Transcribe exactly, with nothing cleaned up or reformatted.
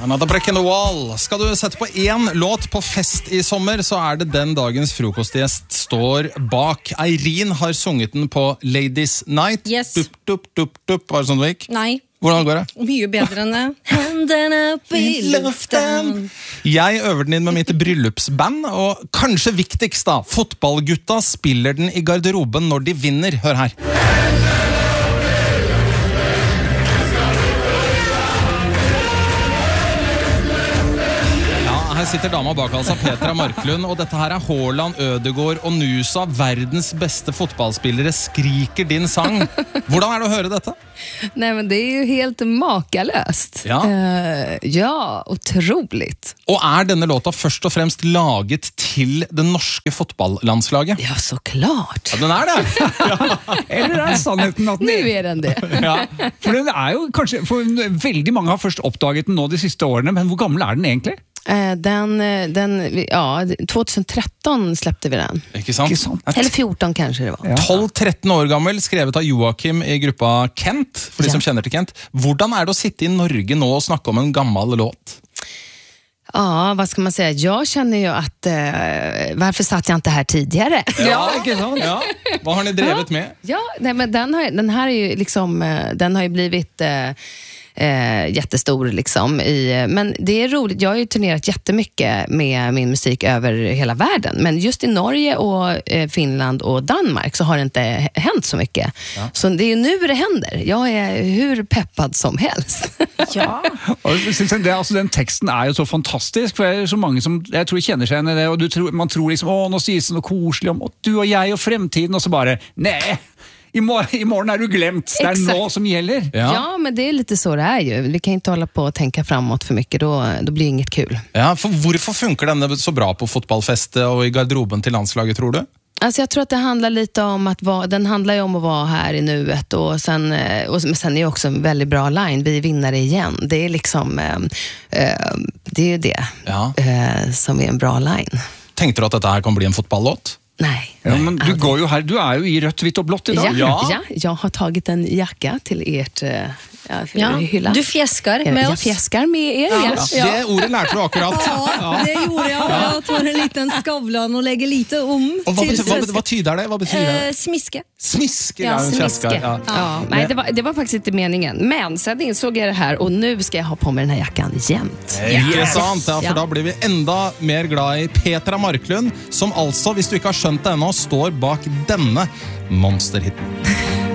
Another Brick in the Wall. Skal du sette på en låt på fest i sommer, så er det den dagens frokostgjest står bak. Eirin har sunget den på Ladies Night. Yes. Dup, dup, dup, dup. Var det sånn det gikk? Nei. Hvordan går det? Mye bedre enn det. Hendene opp i luften. Jeg øver den inn med mitt bryllupsband, og kanskje viktigst da, fotballgutta spiller den i garderoben når de vinner. Hør her. Her sitter dama bak altså Petra Marklund, og dette her er Haaland, Ødegaard og Nusa, verdens beste fotballspillere, skriker din sang. Hvordan er det å høre dette? Nej, men det är ju helt makalöst. Ja. Uh, ja, otroligt. Og er denne låta først og fremst laget til det norske fotballandslaget? Ja, såklart. Ja, den er det. Ja. Eller er sannheten at den Nu är den det. Ja, for den er jo kanskje, for veldig mange har først oppdaget den nå de siste årene, men hvor gammel er den egentlig? Uh, den, den, ja, tjugohundratretton släppte vi den. Ikke sant? Ikke sant? Eller fjorton kanske det var. Ja. tolv tretten år gammel, skrevet av Joachim i gruppa Kent, for de Ja. som kjenner til Kent. Hvordan er det å sitte i Norge nå og snakke om en gammel låt? Ja, vad ska man säga? Jag känner ju att uh, varför satt jag inte här tidigare? ikke sant? Ja. Hva har ni drevet med? Ja, nej, men den, har, den här är ju liksom, uh, den har ju blivit uh, Eh, jättestor liksom i, men det är roligt, jag har ju turnerat jättemycket med min musik över hela världen, men just i Norge och eh, Finland och Danmark så har det inte hänt så mycket. Ja. Så det är ju nu det händer. Jag är hur peppad som helst. Ja. Og jeg synes det, altså, den teksten er jo så fantastisk, for det er så mange som jeg tror kjenner seg igjen i det, og du tror, man tror liksom, å, nå sies det noe koselig om du og jeg og fremtiden, og så bare, nej, I morgen, I morgen er du glemt. Det er Exakt. nå som gjelder. Ja. ja, men det är lite så det är ju. Vi kan inte hålla på och tänka framåt för mycket, då, då blir det inget kul. Ja, for hvorfor funker denne så bra på fotballfestet og i garderoben til landslaget, tror du? Alltså jag tror att det handlar lite om att vara, den handlar ju om att vara här i nuet, och sen, och sen är det också en väldigt bra line, vi vinner igen. Det är liksom äh, det är ju det Ja. äh, som är en bra line. Tenkte du at dette her kan bli en fotballlåt? Nej. Ja, men du går jo her, du er jo i rødt, hvitt og blått I dag. Ja, ja. ja, jag har tagit en jacka till ert äh, Ja. hylla. Du fjäskar med jag oss. fjäskar med er, ja. Ja. Det ordet lærte du akkurat. Ja, det gjorde jag. Jag tar en liten skavlan och lägger lite om. Og hva, till- betyr, hva, hva tyder det? Hva betyr det? Eh, smiske. Smisker, Ja, ja, en smiske. fjasker, ja. Ja, nej, det var, det var faktiskt inte meningen. Men sen insåg jag det här, och nu ska jag ha på mig den här jackan jämt. Ikke sant, ja, for Ja. da blir vi enda mer glad i Petra Marklund, som altså, hvis du ikke har skjønt det ennå, står bak denne monsterhitten.